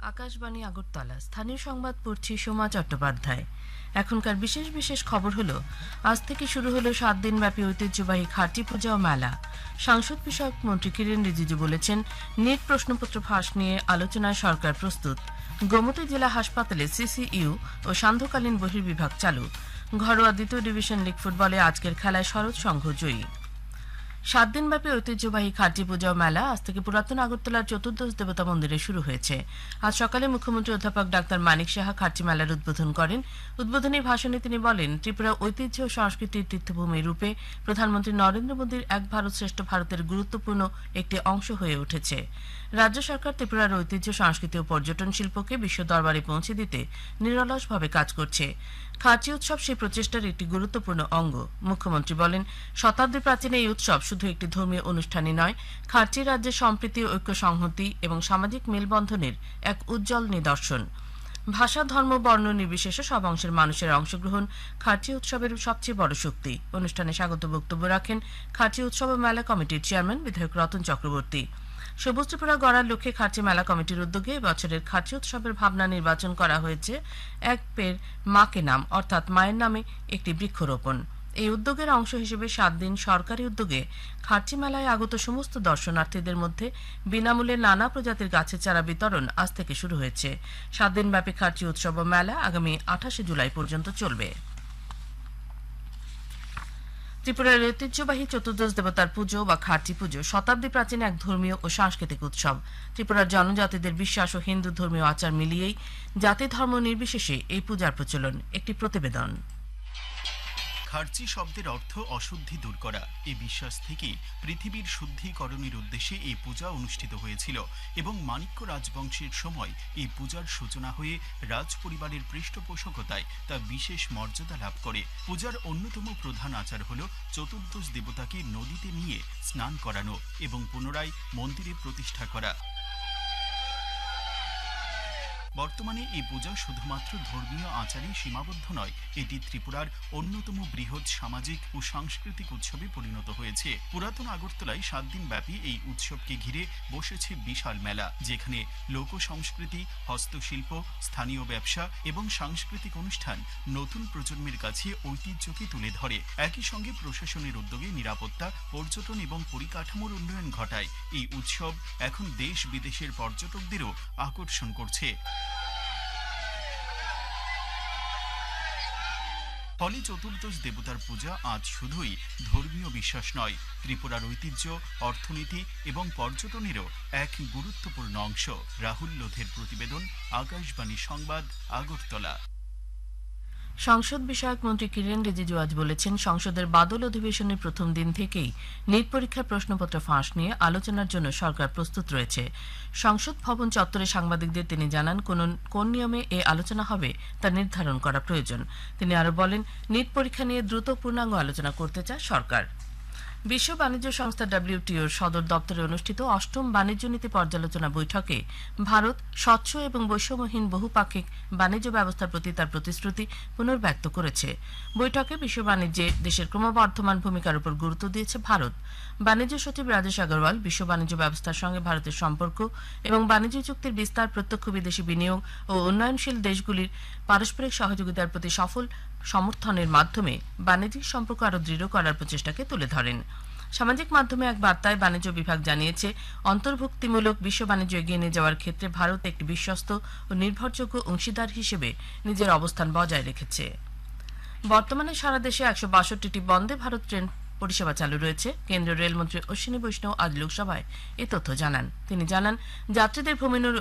আকাশবাণী আগরতলা স্থানীয় সংবাদ পড়ছি সোমা চট্টোপাধ্যায়। এখনকার বিশেষ বিশেষ খবর হলো, আজ থেকে শুরু হলো 7 দিনব্যাপী ঐতিহ্যবাহী খাটি পূজা ও মেলা। সাংসদ বিষয়ক মন্ত্রী কিরেন রিজিজু বলেছেন, নিট প্রশ্নপত্র ফাঁস নিয়ে আলোচনায় সরকার প্রস্তুত। গোমতী জেলা হাসপাতালে সিসিইউ ও সান্ধ্যকালীন বহির্বিভাগ চালু। ঘরোয়া দ্বিতীয় ডিভিশন লীগ ফুটবলে আজকের খেলায় শরৎ সংঘ জয়ী। 7 দিনব্যাপী ঐতিহ্যবাহী খাটি পূজা ও মেলা আজ থেকে পুরাতন আগরতলার চতুর্দশ দেবতা মন্দিরে শুরু হয়েছে। আজ সকালে মুখ্যমন্ত্রী অধ্যাপক ডাক্তার মানিক সাহা খাটি মেলার উদ্বোধন করেন। উদ্বোধনী ভাষণে তিনি বলেন, ত্রিপুরা ঐতিহ্য ও সংস্কৃতির তীর্থভূমি রূপে প্রধানমন্ত্রী নরেন্দ্র মোদীর এক ভারত শ্রেষ্ঠ ভারতের গুরুত্বপূর্ণ একটি অংশ হয়ে উঠেছে। রাজ্য সরকার ত্রিপুরার ঐতিহ্য, সংস্কৃতি ও পর্যটন শিল্পকে বিশ্ব দরবারে পৌঁছে দিতে নিরলসভাবে কাজ করছে। খাঁচি উৎসব সেই প্রচেষ্টার একটি গুরুত্বপূর্ণ অঙ্গ। মুখ্যমন্ত্রী বলেন, শতাব্দী প্রাচীন এই উৎসব শুধু একটি ধর্মীয় অনুষ্ঠানই নয়, খাঁচি রাজ্যের সম্প্রীতি, ঐক্য, সংহতি এবং সামাজিক মেলবন্ধনের এক উজ্জ্বল নিদর্শন। ভাষা, ধর্ম, বর্ণ নির্বিশেষে সব অংশের মানুষের অংশগ্রহণ খাঁচি উৎসবের সবচেয়ে বড় শক্তি। অনুষ্ঠানে স্বাগত বক্তব্য রাখেন খাঁচি উৎসব ও মেলা কমিটির চেয়ারম্যান বিধায়ক রতন চক্রবর্তী। সবুজ ত্রিপুরা গড়ার লক্ষ্যে খাঁচি মেলা কমিটির উদ্যোগে বছরের খাঁচি উৎসবের ভাবনা নির্বাচন করা হয়েছে এক পের মাকে নাম, অর্থাৎ মায়ের নামে একটি বৃক্ষরোপণ। এই উদ্যোগের অংশ হিসেবে 7 দিন সরকারি উদ্যোগে খাঁচি মেলায় আগত সমস্ত দর্শনার্থীদের মধ্যে বিনামূল্যে নানা প্রজাতির গাছের চারা বিতরণ আজ থেকে শুরু হয়েছে। 7 দিনব্যাপী খাঁচি উৎসব ও মেলা আগামী 28 জুলাই পর্যন্ত চলবে। ত্রিপুরার ঐতিহ্যবাহী চতুর্দশ দেবতার পুজো বা খাঁটি পুজো শতাব্দী প্রাচীন এক ধর্মীয় ও সাংস্কৃতিক উৎসব। ত্রিপুরার জনজাতিদের বিশ্বাস ও হিন্দু ধর্মীয় আচার মিলিয়েই জাতি ধর্ম নির্বিশেষে এই পূজার প্রচলন। একটি প্রতিবেদন। খার্চি শব্দের অর্থ অশুদ্ধি দূর করা। এই বিশ্বাস থেকেই পৃথিবীর শুদ্ধিকরণের উদ্দেশ্যে এই পূজা অনুষ্ঠিত হয়েছিল এবং মাণিক্য রাজবংশের সময় এই পূজার সূচনা হয়ে রাজ পরিবারের পৃষ্ঠপোষকতায় তা বিশেষ মর্যাদা লাভ করে। পূজার অন্যতম প্রধান আচার হল চতুর্দশ দেবতাকে নদীতে নিয়ে স্নান করানো এবং পুনরায় মন্দিরে প্রতিষ্ঠা করা। বর্তমানে এই পূজা শুধুমাত্র ধর্মীয় আচারে সীমাবদ্ধ নয়, এটি ত্রিপুরার অন্যতম বৃহৎ সামাজিক ও সাংস্কৃতিক উৎসবে পরিণত হয়েছে। পুরাতন আগরতলায় 7 দিন ব্যাপী এই উৎসবকে ঘিরে বসেছে বিশাল মেলা, যেখানে লোক সংস্কৃতি, হস্তশিল্প, স্থানীয় ব্যবসা এবং সাংস্কৃতিক অনুষ্ঠান নতুন প্রজন্মের কাছে ঐতিহ্যকে তুলে ধরে। একই সঙ্গে প্রশাসনের উদ্যোগে নিরাপত্তা, পর্যটন এবং পরিকাঠামোর উন্নয়ন ঘটায়। এই উৎসব এখন দেশ বিদেশের পর্যটকদেরও আকর্ষণ করছে। ফলে চতুর্দশ দেবতার পূজা আজ শুধুই ধর্মীয় বিশ্বাস নয়, ত্রিপুরার ঐতিহ্য, অর্থনীতি এবং পর্যটনেরও এক গুরুত্বপূর্ণ অংশ। রাহুল লোধের প্রতিবেদন, আকাশবাণী সংবাদ, আগরতলা। সংসদ বিষয়ক মন্ত্রী কিরেন রিজিজু আজ বলেছেন, সংসদের বাদল অধিবেশনের প্রথম দিন থেকেই নিট পরীক্ষার প্রশ্নপত্র ফাঁস নিয়ে আলোচনার জন্য সরকার প্রস্তুত রয়েছে। সংসদ ভবন চত্বরে সাংবাদিকদের তিনি জানান, কোন নিয়মে এ আলোচনা হবে তা নির্ধারণ করা প্রয়োজন। তিনি আরও বলেন, নিট পরীক্ষা নিয়ে দ্রুত পূর্ণাঙ্গ আলোচনা করতে চায় সরকার। বিশ্ব বাণিজ্য সংস্থা WTOর সদর দপ্তরে অনুষ্ঠিত 8ম বাণিজ্য নীতি পর্যালোচনা বৈঠকে ভারত স্বচ্ছ এবং বৈষম্যহীন বহুপাক্ষিক বাণিজ্য ব্যবস্থার প্রতি তার প্রতিশ্রুতি পুনর্ব্যক্ত করেছে। বৈঠকে বিশ্ব বাণিজ্যে দেশের ক্রমবর্ধমান ভূমিকার উপর গুরুত্ব দিয়েছে ভারত। বাণিজ্য সচিব রাজেশ আগরওয়াল বিশ্ব বাণিজ্য ব্যবস্থার সঙ্গে ভারতের সম্পর্ক এবং বাণিজ্য চুক্তির বিস্তার, প্রত্যক্ষ বিদেশি বিনিয়োগ ও উন্নয়নশীল দেশগুলির পারস্পরিক সহযোগিতার প্রতি সফল সমর্থনের মাধ্যমে বাণিজ্যিক সম্পর্ক আরও দৃঢ় করার প্রচেষ্টাকে তুলে ধরেন। সামাজিক মাধ্যমে এক বার্তায় বাণিজ্য বিভাগ জানিয়েছে, অন্তর্ভুক্তিমূলক বিশ্ব বাণিজ্য এগিয়ে নিয়ে যাওয়ার ক্ষেত্রে ভারত একটি বিশ্বস্ত ও নির্ভরযোগ্য অংশীদার হিসেবে নিজের অবস্থান বজায় রেখেছে। বর্তমানে সারা দেশে 162টি বন্দে ভারত ট্রেন পরিষেবা চালু রয়েছে। কেন্দ্রীয় রেলমন্ত্রী অশ্বিনী বৈষ্ণব আজ লোকসভায় এ তথ্য জানান। তিনি জানান, যাত্রীদের ভ্রমণের